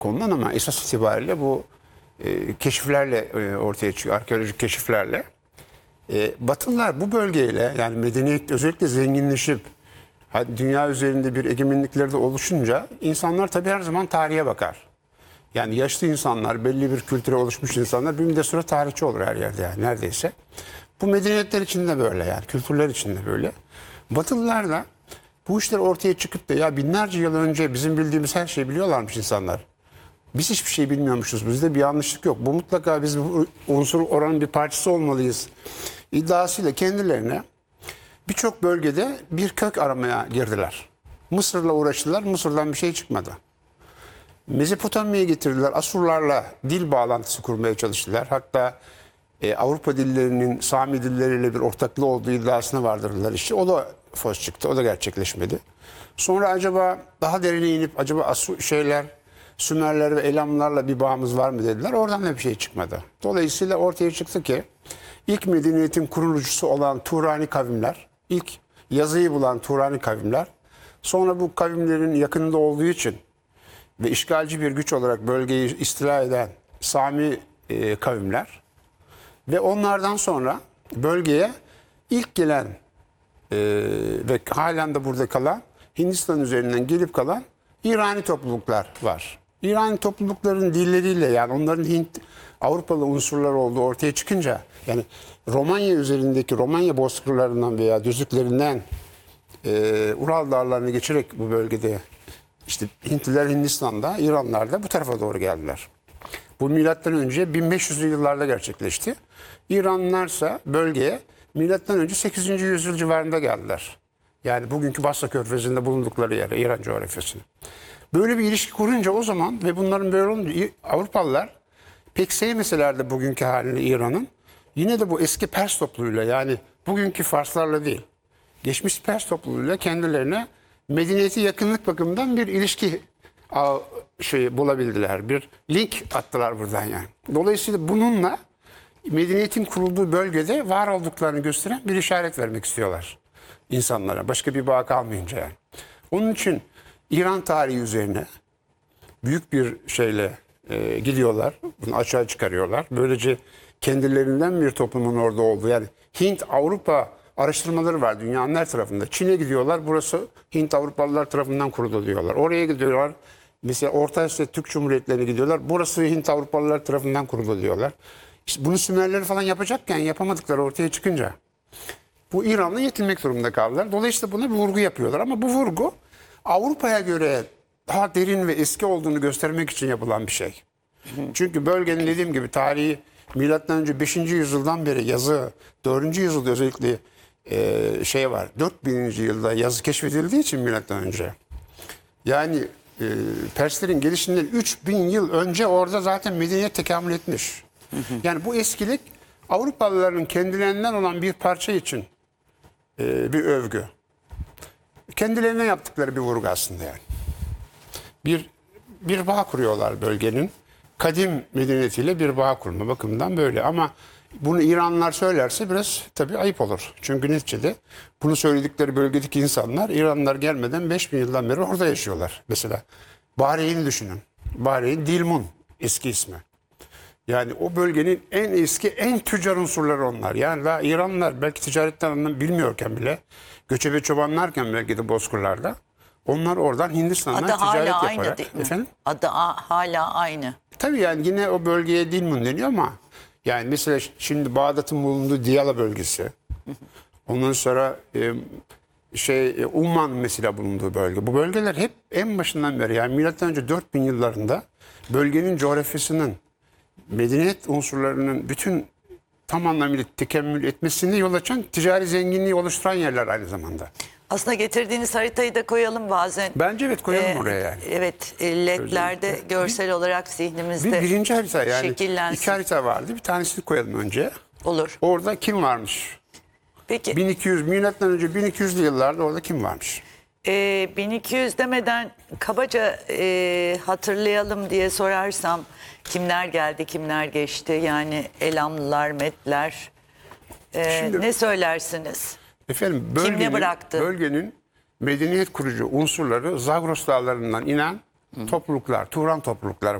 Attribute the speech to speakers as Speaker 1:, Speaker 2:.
Speaker 1: konulan ama esas itibariyle bu keşiflerle ortaya çıkıyor, arkeolojik keşiflerle. Batılılar bu bölgeyle yani medeniyet özellikle zenginleşip dünya üzerinde bir egemenlikleri de oluşunca insanlar tabii her zaman tarihe bakar. Yani yaşlı insanlar, belli bir kültüre oluşmuş insanlar bir müddet sonra tarihçi olur her yerde yani neredeyse. Bu medeniyetler için de böyle yani kültürler için de böyle. Batılılar da bu işler ortaya çıkıp da ya binlerce yıl önce bizim bildiğimiz her şeyi biliyorlarmış insanlar. Biz hiçbir şey bilmiyormuşuz. Bizde bir yanlışlık yok. Bu mutlaka biz bu unsur oranın bir parçası olmalıyız iddiasıyla kendilerine birçok bölgede bir kök aramaya girdiler. Mısır'la uğraştılar. Mısır'dan bir şey çıkmadı. Mezopotamya'ya getirdiler. Asurlarla dil bağlantısı kurmaya çalıştılar. Hatta Avrupa dillerinin Sami dilleriyle bir ortaklığı olduğu iddiasına vardırdılar işte. O da fos çıktı. O da gerçekleşmedi. Sonra acaba daha derine inip acaba Sümerler ve Elamlarla bir bağımız var mı dediler. Oradan da bir şey çıkmadı. Dolayısıyla ortaya çıktı ki ilk medeniyetin kurulucusu olan Turani kavimler, ilk yazıyı bulan Turani kavimler, sonra bu kavimlerin yakınında olduğu için ve işgalci bir güç olarak bölgeyi istila eden Sami kavimler ve onlardan sonra bölgeye ilk gelen ve halen de burada kalan Hindistan üzerinden gelip kalan İrani topluluklar var. İrani toplulukların dilleriyle yani onların Avrupalı unsurlar olduğu ortaya çıkınca yani Romanya üzerindeki Romanya bozkırlarından veya düzlüklerinden Ural dağlarını geçerek bu bölgede işte Hintliler Hindistan'da, İranlar da bu tarafa doğru geldiler. Bu milattan önce 1500'lü yıllarda gerçekleşti. İranlılarsa bölgeye milattan önce 8. yüzyıl civarında geldiler. Yani bugünkü Basra Körfezi'nde bulundukları yere, İran coğrafyasına. Böyle bir ilişki kurunca o zaman ve bunların böyle olunca Avrupalılar pek sevmeseler de bugünkü halini İran'ın yine de bu eski Pers topluluğuyla yani bugünkü Farslarla değil geçmiş Pers topluluğuyla kendilerine medeniyeti yakınlık bakımından bir ilişki bulabildiler. Bir link attılar buradan yani. Dolayısıyla bununla medeniyetin kurulduğu bölgede var olduklarını gösteren bir işaret vermek istiyorlar insanlara. Başka bir bağ kalmayınca yani. Onun için İran tarihi üzerine büyük bir şeyle gidiyorlar. Bunu açığa çıkarıyorlar. Böylece kendilerinden bir toplumun orada olduğu yani Hint-Avrupa araştırmaları var dünyanın her tarafında. Çin'e gidiyorlar. Burası Hint-Avrupalılar tarafından kuruldu diyorlar. Oraya gidiyorlar. Mesela Orta Asya Türk Cumhuriyetlerine gidiyorlar. Burası Hint-Avrupalılar tarafından kuruldu diyorlar. İşte bunu Sümerleri falan yapacakken yapamadıkları ortaya çıkınca bu İran'la yetinmek durumunda kaldılar. Dolayısıyla buna bir vurgu yapıyorlar. Ama bu vurgu Avrupa'ya göre daha derin ve eski olduğunu göstermek için yapılan bir şey. Çünkü bölgenin dediğim gibi tarihi milattan önce 5. yüzyıldan beri yazı 4. yüzyılda özellikle var 4000. yılda yazı keşfedildiği için milattan önce. Yani Perslerin gelişinden 3000 yıl önce orada zaten medeniyet tekamül etmiş. Yani bu eskilik Avrupalıların kendilerinden olan bir parça için bir övgü. Kendilerine yaptıkları bir vurgu aslında yani. Bir bağ kuruyorlar bölgenin. Kadim medeniyetiyle bir bağ kurma bakımından böyle. Ama bunu İranlılar söylerse biraz tabii ayıp olur. Çünkü neticede bunu söyledikleri bölgedeki insanlar İranlılar gelmeden 5000 yıldan beri orada yaşıyorlar. Mesela Bahreyn'i düşünün. Bahreyn Dilmun eski ismi. Yani o bölgenin en eski, en tüccar unsurları onlar. Yani daha İranlılar belki ticaretten bilmiyorken bile, göçebe çobanlarken belki de bozkırlarda, onlar oradan Hindistan'dan
Speaker 2: Adı
Speaker 1: ticaret
Speaker 2: hala
Speaker 1: yaparak.
Speaker 2: aynı değil mi?
Speaker 1: Efendim?
Speaker 2: Adı hala aynı.
Speaker 1: Tabii yani yine o bölgeye Dilmun deniyor ama yani mesela şimdi Bağdat'ın bulunduğu Diyala bölgesi, ondan sonra Umman mesela bulunduğu bölge. Bu bölgeler hep en başından beri yani milattan önce 4000 yıllarında bölgenin coğrafyasının medeniyet unsurlarının bütün tam anlamıyla tekemmül etmesine yol açan ticari zenginliği oluşturan yerler aynı zamanda.
Speaker 2: Aslında getirdiğiniz haritayı da koyalım bazen.
Speaker 1: Bence evet koyalım oraya yani.
Speaker 2: Evet, ledlerde görsel olarak zihnimizde
Speaker 1: Birinci harita yani
Speaker 2: şekillensin.
Speaker 1: 2 harita vardı. Bir tanesini koyalım önce.
Speaker 2: Olur.
Speaker 1: Orada kim varmış?
Speaker 2: Peki.
Speaker 1: 1200 milattan önce 1200'lü yıllarda orada kim varmış?
Speaker 2: 1200 demeden kabaca hatırlayalım diye sorarsam kimler geldi, kimler geçti? Yani Elamlılar, Medler. Ne söylersiniz?
Speaker 1: Efendim
Speaker 2: Kim ne bıraktı?
Speaker 1: bölgenin medeniyet kurucu unsurları Zagros dağlarından inen topluluklar, Turan toplulukları